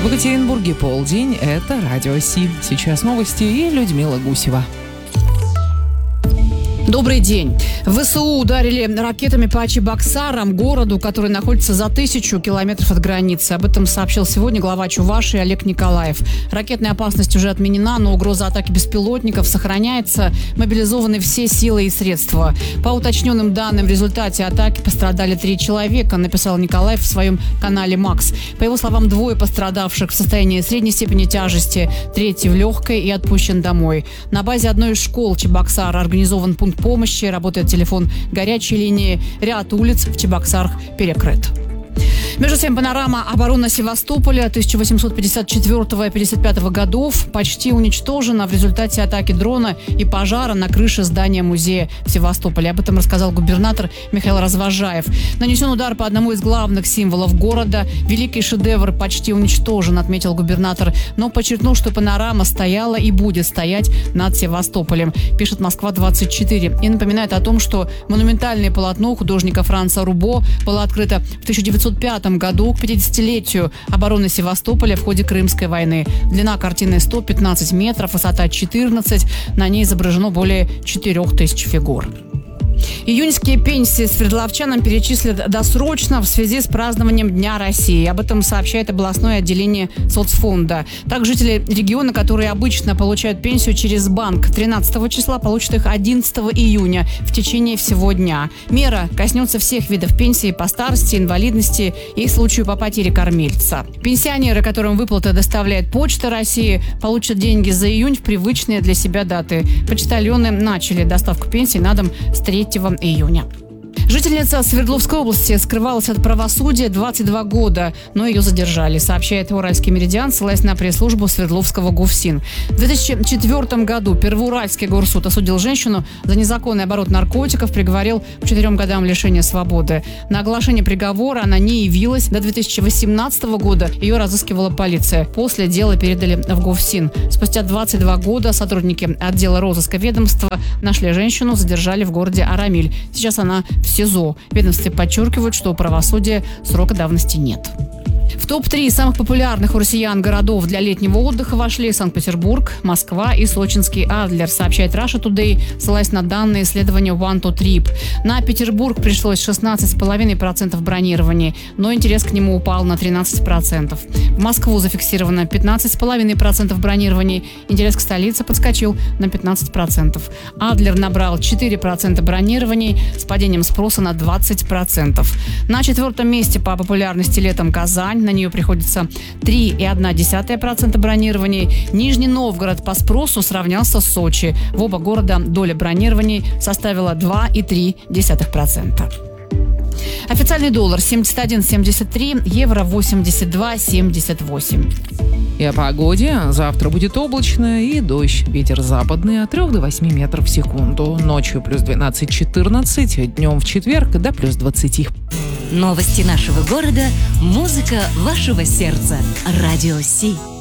В Екатеринбурге полдень. Это Радио Си. Сейчас новости и Людмила Гусева. Добрый день. ВСУ ударили ракетами по Чебоксарам, городу, который находится за 1000 километров от границы. Об этом сообщил сегодня глава Чувашии Олег Николаев. Ракетная опасность уже отменена, но угроза атаки беспилотников сохраняется. Мобилизованы все силы и средства. По уточненным данным, в результате атаки пострадали 3 человека, написал Николаев в своем канале «Макс». По его словам, 2 пострадавших в состоянии средней степени тяжести, 3 в легкой и отпущен домой. На базе одной из школ Чебоксара организован пункт помощи, работает телефон горячей линии, ряд улиц в Чебоксарах перекрыт. Между тем, панорама обороны Севастополя 1854-55 годов почти уничтожена в результате атаки дрона и пожара на крыше здания музея в Севастополе. Об этом рассказал губернатор Михаил Развожаев. Нанесен удар по одному из главных символов города. Великий шедевр почти уничтожен, отметил губернатор, но подчеркнул, что панорама стояла и будет стоять над Севастополем, пишет Москва-24. И напоминает о том, что монументальное полотно художника Франца Рубо было открыто в 1905 году к 50-летию обороны Севастополя в ходе Крымской войны. Длина картины 115 метров, высота 14. На ней изображено более 4000 фигур. Июньские пенсии свердловчанам перечислят досрочно в связи с празднованием Дня России. Об этом сообщает областное отделение соцфонда. Так, жители региона, которые обычно получают пенсию через банк 13 числа, получат их 11 июня в течение всего дня. Мера коснется всех видов пенсии по старости, инвалидности и случаю по потере кормильца. Пенсионеры, которым выплаты доставляет Почта России, получат деньги за июнь в привычные для себя даты. Почтальоны начали доставку пенсий на дом с 3 июня. Жительница Свердловской области скрывалась от правосудия 22 года, но ее задержали, сообщает Уральский Меридиан, ссылаясь на пресс-службу Свердловского ГУФСИН. В 2004 году Первоуральский горсуд осудил женщину за незаконный оборот наркотиков, приговорил к 4 годам лишения свободы. На оглашение приговора она не явилась. До 2018 года ее разыскивала полиция. После дело передали в ГУФСИН. Спустя 22 года сотрудники отдела розыска ведомства нашли женщину, задержали в городе Арамиль. Сейчас она в СИЗО. Ведомстве подчеркивают, что у правосудия срока давности нет. В топ-3 самых популярных у россиян городов для летнего отдыха вошли Санкт-Петербург, Москва и сочинский Адлер, сообщает Russia Today, ссылаясь на данные исследования One to Trip. На Петербург пришлось 16,5% бронирований, но интерес к нему упал на 13%. В Москву зафиксировано 15,5% бронирований, интерес к столице подскочил на 15%. Адлер набрал 4% бронирований с падением спроса на 20%. На 4-м месте по популярности летом Казань. На нее приходится 3,1% бронирований. Нижний Новгород по спросу сравнялся с Сочи. В оба города доля бронирований составила 2,3%. Официальный доллар 71,73, евро 82,78. И о погоде. Завтра будет облачно и дождь. Ветер западный от 3 до 8 метров в секунду. Ночью плюс 12-14, днем в четверг до плюс 20. Новости нашего города, музыка вашего сердца. Радио Си.